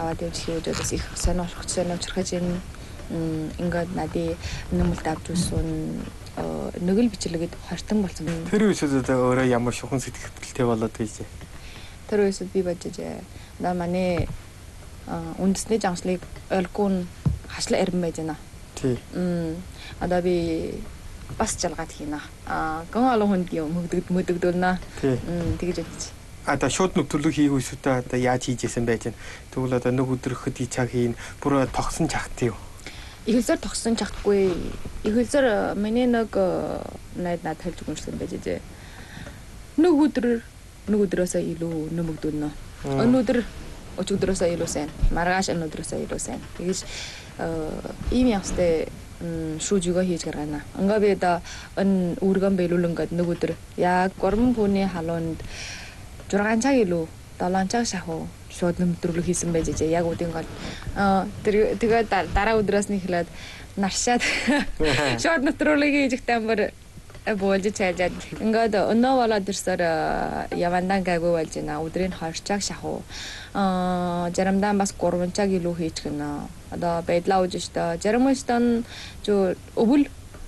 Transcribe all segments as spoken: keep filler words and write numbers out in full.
аваад явж хөөдөөс их сонирхож сонирхож энэ ингээд надад нэмэлт авч үзсэн нэг л бичлэгэд хортон болсон. Тэр үеэс өөрөө ямар шухан сэтгэлтэй болоод байжээ. Тэр үеэс би бодож на манай үндэсний жаншлыг ойлгохгүй хашлаа ирэн байж байна. Тий. Мм одоо би бас жалгаад хийнэ. Аа гон олон хүнд юм мөгдөд мөдөгдөлнө. Мм тэгэж бодож. Одоо шууд нөхцөлөг хийх үсүүтэй одоо яаж хийжсэн байж байна. Тэгвэл одоо нэг өдөр хөдий цаг хийн бүр тогсон чахт юу. Ихэлзэр тогсон чахтгүй. Ихэлзэр миний нэг найд над хэлж өгсөн байж дээ. Нэг өдөр нэг өдрөөсөө илүү нөмөгдөнө. Өнөөдөр өчигдрөөсөө илүү сайн. Маргааш өнөөдрөөсөө илүү сайн. Тэгэж ийм явстай шүүжигээ хийж гаргана. Ингээ би одоо өн үргэн бэлүүлэнгэд нэг өдөр яг гурван пүний халуунд зургаан цаг илүү долоон цаг шахуу шууд нөмдрүүлэг хийсэн байж жаа яг үдийн гол тэр тэгээ дараа өдрөөс нь эхлээд наршаад шууд нөмдрүүлэг хийж ихтэмбэр болж чаажаад ингээд өнөө болоод ирсээр явандан гайгүй болж байна. Өдрийн хоёр цаг шахуу жарамдан бас гурван цаг илүү хийж гэнэ. Одоо байдлаа үж штэ. Жарамстан жоо өвөл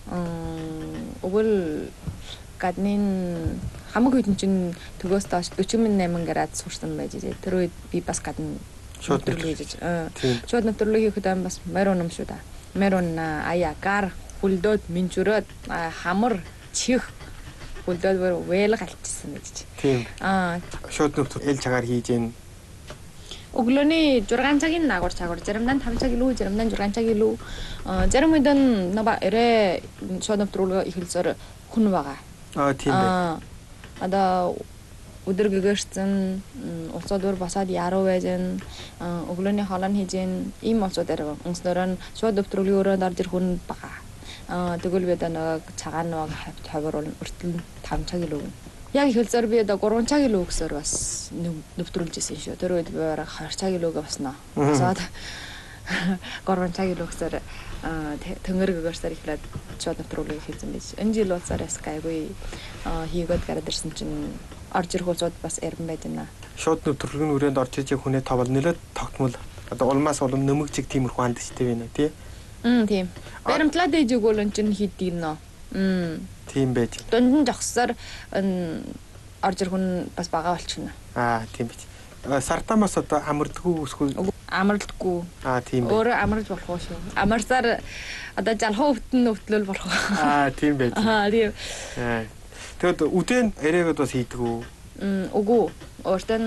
өвөл гаднын хамаг хэдэн чин төгөөс доош дөрвөн минут восемь градус сурсан байж дээ. Тэр үед би бас гадна шууд нөтрлөө хийж. Шууд нөтрлөө хийхэд бас марон юм шүү да. Марон аяа гар хүлдөөд минжурөөд хамар чих хүлдөөд вээл галчсан байж. Тийм. Аа шууд нөтр эл цагаар хийж гэн. Өглөөний зургаан цагийн наагур цагур заримдаа таван цаг илүү заримдаа зургаан цаг илүү зарим үед наба эрэ шууд нөтрүүлгээ ихэлзэр хүн байгаа. Аа тийм бай. Одоо өдөр гэгэрсэн уцаа дөр басаад яруу байж гэн өглөөний хоолой хийж гэн ийм уцаа дээр өнснөрөн шууд нөтрүүлгийн өрөөнд орж ир хүн байгаа. Аа тэгвэл би одоо нэг цагаан нэг хавар өртөл таван цаг илүү. Яг ихэлзэр би одоо гурван цаг илүү өгсөөр бас нөтрүүлж ирсэн шүү. Тэр үед би бараг хоёр цаг илүүгээ басна. Басаад гурван цаг илүү өгсөөр тэнгэр гэгэрсээр ихлээд шууд нөтрүүлгийг хийсэн байж. Энэ жил уцаараас гайгүй хийгээд гараад ирсэн чинь орж ирэх уцууд бас эрен байж байна. Шууд нөтрүүлгийн өрөөнд орж иж хүнээ тавал нэлээд тогтмол одоо улмаас улам нөмөгжиг тиймэрхүү хандчтэй байна тий. Мм тийм. Баримтлаад ээжиг бол эн чинь хийдэг нөө. Мм тийм байж. Дунд нь жогсоор орж ир хүн бас бага болчихно. Аа тийм байж. Сартамаас одоо амардгүй үсгүй. Амарлдаггүй. Аа тийм. Өөрөө амарлж болох уу шүү. Амарсаар одоо жалхуу өвтөн өвтлөл болох. Аа тийм байж. Аа тийм. Аа. Тэгэд үдэн эрээгээд бас хийдэг үү? Мм үгүй. Өөртөө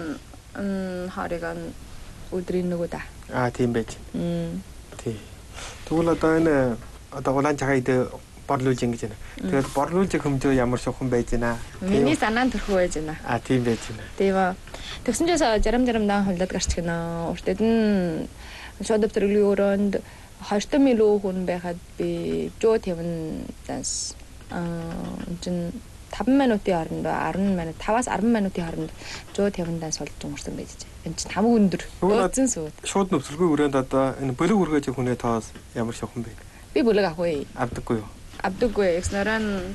хариган өдрийн нөгөө да. Аа тийм байж. Мм тий. Тэгвэл одоо энэ одоо улаан цагаад борлуулж ингэж байна. Тэгээд борлуулж хэмжээ ямар шухан байж байна. Миний санаанд төрхөө байж байна. Аа тийм байж байна. Тийм аа. Тэгсэн чинь жарам жарамдаа хулдаад гарч гэнэ. Уртад нь шууд өвтөрлийн өрөөнд хоёртой милүү хүн байхад би жоо таван данс аа чин таван минутын хооронд десять минут таваас десять минутын хооронд жоо таван данс болж өнгөрсөн байж. Энэ чинь хамаг өндөр. Өөцөн сууд. Шууд нөвцөлгүй өрөөнд одоо энэ бөлөг өргөж хүнээ тоос ямар шухан бэ? Би бөлөг авахгүй. Авдаггүй юу? Абдugгүй экснаран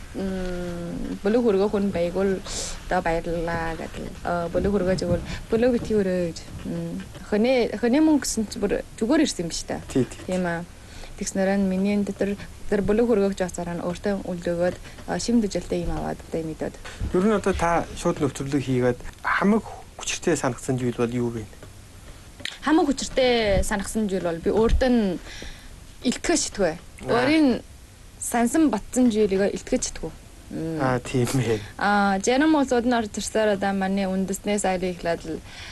бөлөг хөргөө хүн байгуул та баярлаа гэдэг. Бөлөг хөргөөж бол бөлөг бити өрөөж. Хөнөө хөнөө мөнгөсөн ч бүр зүгээр ирсэн юм биш та. Тийм аа. Тэгснаран миний дотор тэр бөлөг хөргөөж ацаараа өөртөө үлдээгөөд шимд жилтэй юм аваад тэ мэдээд. Ер нь одоо та шууд нөвцөлөг хийгээд хамаг хүчтэй санагсан зүйл бол юу вэ? Хамаг хүчтэй санагсан зүйл бол би өөртөө илтгэж шитгвэ. Өөрийн сансан батсан жилгээ илтгэж чадгүй. Аа тийм ээ. Аа жарам улсууд нь орж ирсээр одоо манай үндэснээс айлын ихлээд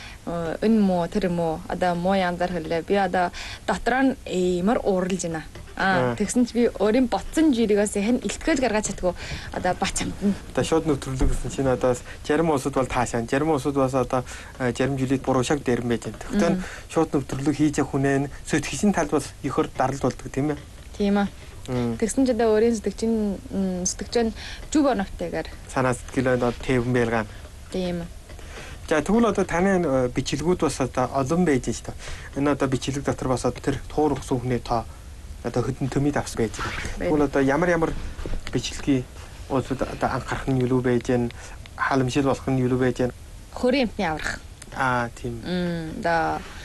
энэ муу тэр муу одоо муу янзаар хэлээ. Би одоо дотроо нь иймэр ууралж байна. Аа тэгсэн чи би өөрийн ботсон жилгээс хэн илтгэж гаргаж чадгүй. Одоо бач амтна. Одоо шууд нөтрөлөг гэсэн чинь одоо жарам улсууд бол таашаа. Жарам улсууд бас одоо жарам жилид буруу шаг дээрэн байж байна. Тэгтээ шууд нөтрөлөг хийж явах хүнээ сэтгэгчийн талд бас их хөр даралт болдог тийм ээ. Тийм аа. Тэгсэн ч одоо өөрийн сэтгэгчийн сэтгэгчэн зүг оновтойгоор санаа сэтгэлээ одоо тэвэн байлгаана. Тийм. За тэгвэл одоо таны бичлэгүүд бас одоо олон байж шүү дээ. Энэ одоо бичлэг дотор бас тэр туур усан хүний тоо одоо хөдөн төмид авс байж байгаа. Тэгвэл одоо ямар ямар бичлэгийн улсууд одоо анхаарах нь юу байж гэн халамжил болох нь юу байж гэн хөрийн амтны аврах. Аа тийм. Мм да